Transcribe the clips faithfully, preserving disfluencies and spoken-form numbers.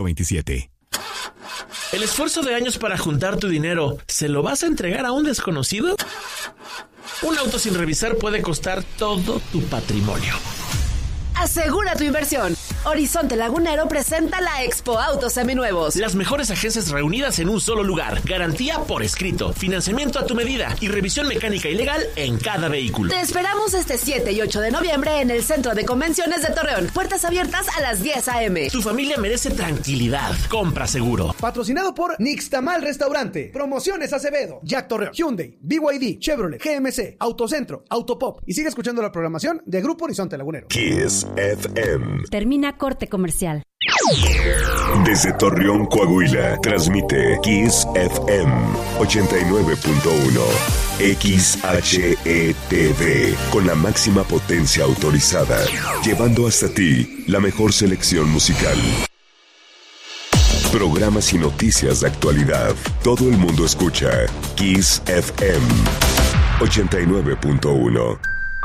veintisiete. ¿El esfuerzo de años para juntar tu dinero, se lo vas a entregar a un desconocido? Un auto sin revisar puede costar todo tu patrimonio. Asegura tu inversión. Horizonte Lagunero presenta la Expo Autos Seminuevos. Las mejores agencias reunidas en un solo lugar. Garantía por escrito, financiamiento a tu medida y revisión mecánica y legal en cada vehículo. Te esperamos este siete y ocho de noviembre en el Centro de Convenciones de Torreón. Puertas abiertas a las diez a.m. Tu familia merece tranquilidad. Compra seguro. Patrocinado por Nixtamal Restaurante. Promociones Acevedo, Jack Torreón, Hyundai, B Y D, Chevrolet, G M C, Autocentro, Autopop. Y sigue escuchando la programación de Grupo Horizonte Lagunero. Kiss F M. Termina corte comercial. Desde Torreón, Coahuila, transmite Kiss F M ochenta y nueve punto uno. X H E T V, con la máxima potencia autorizada, llevando hasta ti la mejor selección musical. Programas y noticias de actualidad. Todo el mundo escucha Kiss F M ochenta y nueve punto uno.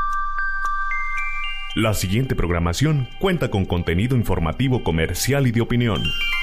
La siguiente programación cuenta con contenido informativo, comercial y de opinión.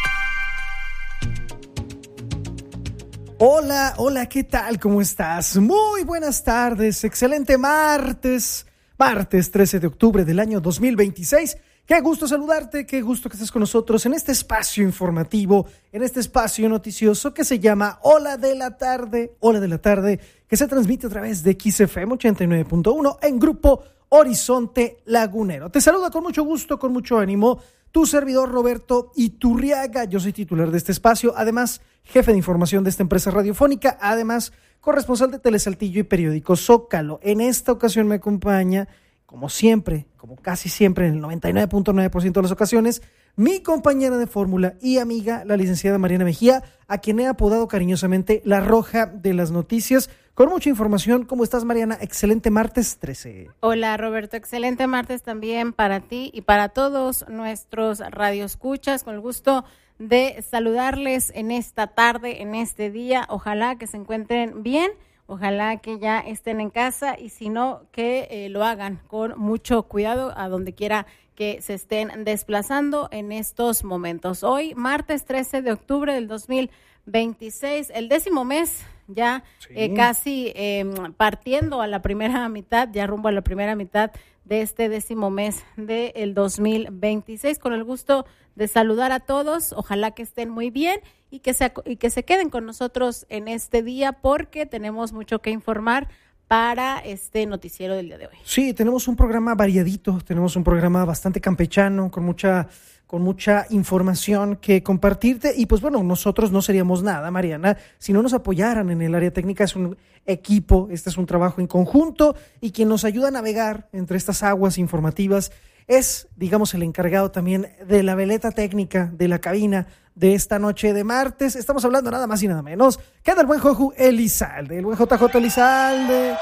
Hola, hola, ¿qué tal? ¿Cómo estás? Muy buenas tardes, excelente martes, martes trece de octubre del año dos mil veintiséis. Qué gusto saludarte, qué gusto que estés con nosotros en este espacio informativo, en este espacio noticioso que se llama Hola de la Tarde, Hola de la Tarde, que se transmite a través de Kiss F M ochenta y nueve punto uno en Grupo Horizonte Lagunero. Te saluda con mucho gusto, con mucho ánimo, tu servidor Roberto Iturriaga. Yo soy titular de este espacio, además jefe de información de esta empresa radiofónica, además corresponsal de Telesaltillo y periódico Zócalo. En esta ocasión me acompaña, como siempre, como casi siempre en el noventa y nueve punto nueve por ciento de las ocasiones, mi compañera de fórmula y amiga, la licenciada Mariana Mejía, a quien he apodado cariñosamente la Roja de las Noticias, con mucha información. ¿Cómo estás, Mariana? Excelente martes trece. Hola, Roberto. Excelente martes también para ti y para todos nuestros radioescuchas. Con el gusto de saludarles en esta tarde, en este día. Ojalá que se encuentren bien. Ojalá que ya estén en casa y si no, que eh, lo hagan con mucho cuidado a donde quiera que se estén desplazando en estos momentos. Hoy, martes trece de octubre del dos mil veintiséis, el décimo mes, ya sí. eh, casi eh, partiendo a la primera mitad, ya rumbo a la primera mitad de este décimo mes del dos mil veintiséis. Con el gusto de saludar a todos, ojalá que estén muy bien y que se, y que se queden con nosotros en este día porque tenemos mucho que informar para este noticiero del día de hoy. Sí, tenemos un programa variadito, tenemos un programa bastante campechano, con mucha, con mucha información que compartirte y pues bueno, nosotros no seríamos nada, Mariana, si no nos apoyaran en el área técnica. Es un equipo, este es un trabajo en conjunto y quien nos ayuda a navegar entre estas aguas informativas es, digamos, el encargado también de la veleta técnica de la cabina de esta noche de martes. Estamos hablando nada más y nada menos que del buen Joju Elizalde, el buen J J Elizalde,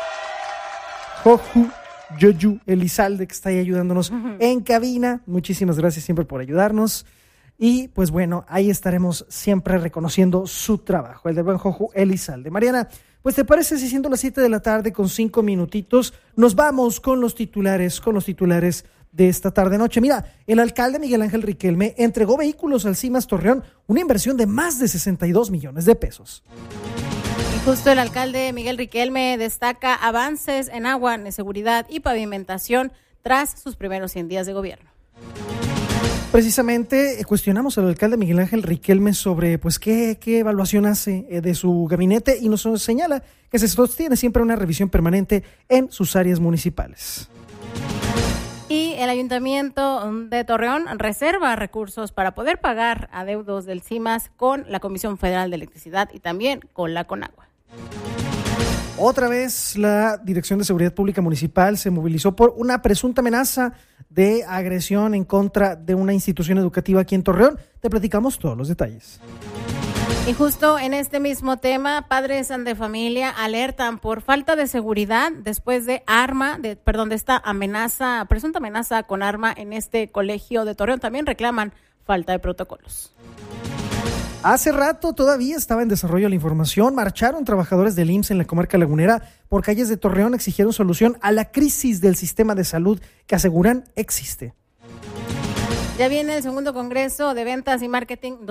Joju Yoyu Elizalde, que está ahí ayudándonos uh-huh. en cabina. Muchísimas gracias siempre por ayudarnos. Y pues bueno, ahí estaremos siempre reconociendo su trabajo, el del buen Joju Elizalde. Mariana, pues te parece si siendo las siete de la tarde con cinco minutitos, nos vamos con los titulares, con los titulares de esta tarde noche. Mira, el alcalde Miguel Ángel Riquelme entregó vehículos al CIMAS Torreón, una inversión de más de sesenta y dos millones de pesos. Y justo el alcalde Miguel Riquelme destaca avances en agua, en seguridad y pavimentación tras sus primeros cien días de gobierno. Precisamente cuestionamos al alcalde Miguel Ángel Riquelme sobre pues qué, qué evaluación hace de su gabinete y nos señala que se sostiene siempre una revisión permanente en sus áreas municipales. Y el Ayuntamiento de Torreón reserva recursos para poder pagar adeudos del CIMAS con la Comisión Federal de Electricidad y también con la Conagua. Otra vez la Dirección de Seguridad Pública Municipal se movilizó por una presunta amenaza de agresión en contra de una institución educativa aquí en Torreón. Te platicamos todos los detalles. Y justo en este mismo tema, padres de familia alertan por falta de seguridad después de arma, de, perdón, de esta amenaza, presunta amenaza con arma en este colegio de Torreón. También reclaman falta de protocolos. Hace rato todavía estaba en desarrollo la información. Marcharon trabajadores del I M S S en la comarca lagunera por calles de Torreón, exigieron solución a la crisis del sistema de salud que aseguran existe. Ya viene el segundo Congreso de Ventas y Marketing